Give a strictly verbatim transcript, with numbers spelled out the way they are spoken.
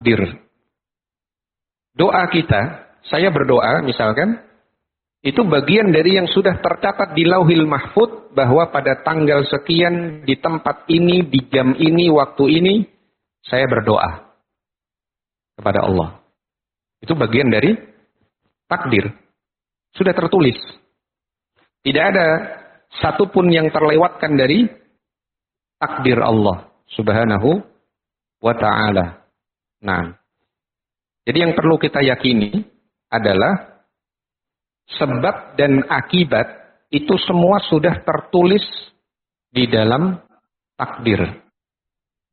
takdir. Doa kita, saya berdoa misalkan, itu bagian dari yang sudah tercatat di Lauhil Mahfuz bahwa pada tanggal sekian di tempat ini, di jam ini, waktu ini saya berdoa kepada Allah. Itu bagian dari takdir. Sudah tertulis. Tidak ada satupun yang terlewatkan dari takdir Allah Subhanahu wa ta'ala. Nah, jadi yang perlu kita yakini adalah sebab dan akibat itu semua sudah tertulis di dalam takdir.